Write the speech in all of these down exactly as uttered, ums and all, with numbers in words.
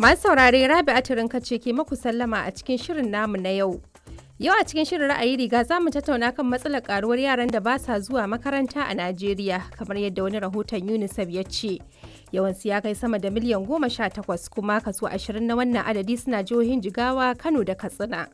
Masu saurare Rabi'a Turinka ce ke maku sallama a cikin shirin namu na yau. Yau a cikin shirin ra'ayi riga za mu tattauna kan matsalar karuwar yaran da ba sa zuwa makaranta a Najeriya kamar yadda wani rahoton UNICEF ya ce. Yawansu ya kai sama da miliyan goma sha takwas kuma kaso ashirin na wannan adadi suna jihohin Jigawa, Kano da Katsina.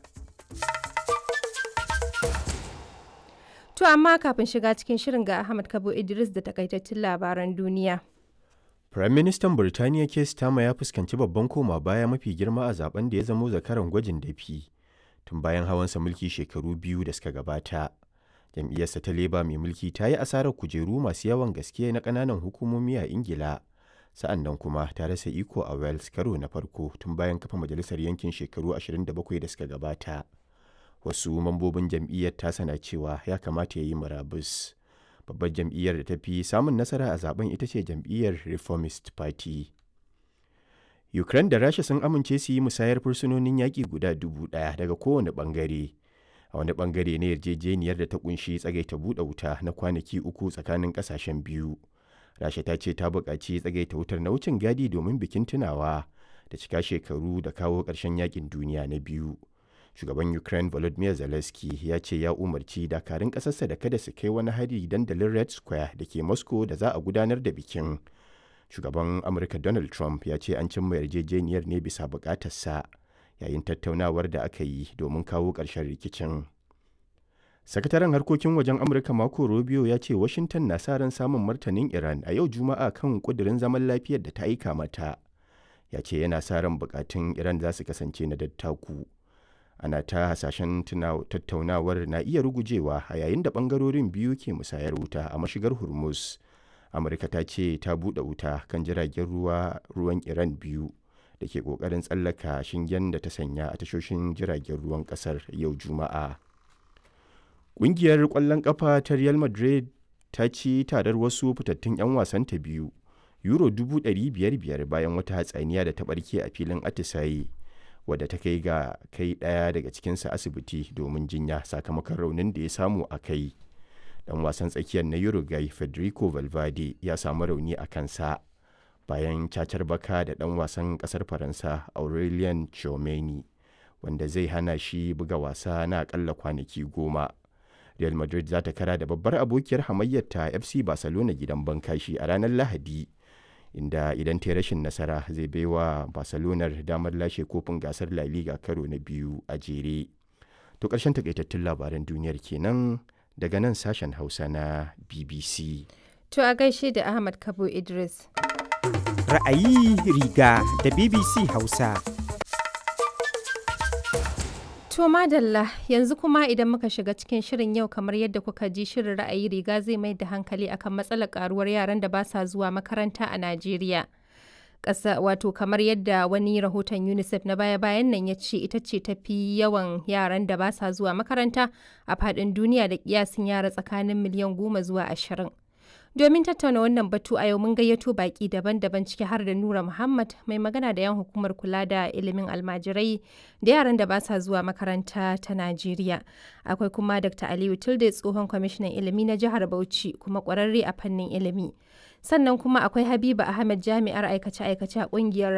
To amma kafin shiga cikin shirin ga Ahmad Kabo Idris da takaitattun labaran duniya. Firaministan Birtaniya Keir Starmer ya fuskanci babban koma baya mafi girma a zaben da ya zamo zakaran gwajin dafi tun bayan hawansa mulki shekaru biyu da suka gabata. Jam'iyyarsa ta Labour mai mulki ta yi asarar kujeru masu yawan gaske na ƙananan hukumomi a Ingila, sa'an nan kuma ta rasa iko a Wales karo na farko tun bayan kafa majalisar yankin shekaru ashirin da bakwai da suka gabata. Wasu mambobin jam'iyyar tasa na cewa ya kamata ya yi murabus. Babbar jam'iyyar da ta fi samun nasara a zaben ita ce jam'iyyar Reformist Party. Ukraine da Rasha sun amince su yi musayar fursunonin yaƙi guda dubu ɗaya daga kowane ɓangare. A wani ɓangare na yarjejeniyar da ta ƙunshi tsagaita buɗe wuta na kwanaki uku tsakanin ƙasashen biyu. Rasha ta ce ta buƙaci tsagaita wutar na wucin gadi domin bikin tunawa da cika shekaru da kawo ƙarshen yaƙin duniya na biyu. Shugaban Ukraine Volodymyr Zelensky ya ce ya umarci dakarun ƙasarsa da kada su kai wani hari dandalin Red Square da ke Moscow da za a gudanar da bikin. Shugaban Amurka Donald Trump ya ce an cimma yarjejeniyar ne bisa buƙatarsa yayin tattaunawar da aka yi domin kawo ƙarshen rikicin. Sakataren harkokin wajen Amurka Marco Rubio ya ce Washington na sa ran samun martanin Iran a yau Juma'a kan ƙudurin zaman lafiyar da ta aika mata. Ya ce yana sa ran buƙatun Iran za su kasance na dattaku. Ana ta hasashen tattaunawar na iya rugujewa a yayin da bangarorin biyu ke musayar wuta a mashigar Hormuz. Amurka ta ce ta buɗe wuta kan jiragen ruwa ruwan Iran biyu da ke ƙoƙarin tsallaka shingen da ta sanya a tashoshin jiragen ruwan ƙasar yau Juma'a. Ƙungiyar ƙwallon ƙafa ta Real Madrid ta ci tarar wasu fitattun 'yan wasanta biyu, Euro dubu ɗari biyar biyar bayan wata hatsaniya da ta ɓarke a filin atisaye. Wadda ta kai ga kai ɗaya daga cikinsa asibiti domin jinya sakamakon raunin da ya samu a kai. Ɗan wasan tsakiyar na Uruguay Federico Valverde ya samu rauni a kansa bayan cacar baka da ɗan wasan ƙasar Faransa Aurelien Tchouameni, wanda zai hana shi buga wasa na aƙalla kwanaki goma. Real Madrid za ta kara da babbar abokiyar hamayyarta F C Barcelona gidan bankashi a ranar Lahadi, inda idan ta rashin nasara zai baiwa Barcelona damar lashe kofin gasar La Liga karo na biyu a jere. To ƙarshen takaitattun labaran duniyar kenan daga nan sashen Hausa na B B C. To a gaishe da Ahmad Kabo Idris. Ra'ayi riga da B B C Hausa. To madalla yanzu kuma idan muka shiga cikin shirin yau kamar yadda kuka ji shirin ra'ayi riga zai mai da hankali akan matsalar karuwar yaran da ba sa zuwa makaranta a Najeriya. Ƙasa wato kamar yadda wani rahoton UNICEF na baya-bayan nan ya ce ita ce tafi yawan yaran da ba sa zuwa makaranta a faɗin duniya da kiyasin yara tsakanin miliyan goma zuwa ashirin. Domin tattauna wannan batu a yau mun gayyato baki daban-daban ciki har da Nura Muhammad mai magana da yan hukumar kula da ilimin almajirai da yaran da ba sa zuwa makaranta ta Najeriya. Akwai kuma Doctor Aliyu Tilde tsohon kwamishinan ilimi na jihar Bauchi kuma kwararre a fannin ilimi. Sannan kuma akwai Habiba Ahmed jami'ar aikace-aikace a kungiyar